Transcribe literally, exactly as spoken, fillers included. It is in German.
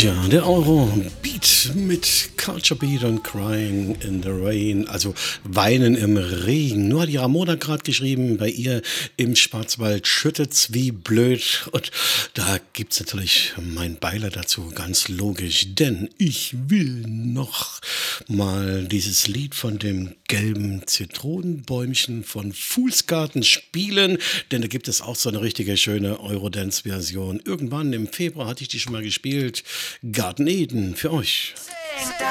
Ja, der Euro-Beat mit Culture Beat und Crying in the Rain, also Weinen im Regen. Nur hat die Ramona gerade geschrieben, bei ihr im Schwarzwald schüttet's wie blöd. Und da gibt's natürlich mein Beileid dazu, ganz logisch, denn ich will noch mal dieses Lied von dem gelben Zitronenbäumchen von Fools Garden spielen, denn da gibt es auch so eine richtige schöne Eurodance-Version. Irgendwann im Februar hatte ich die schon mal gespielt. Garten Eden für euch.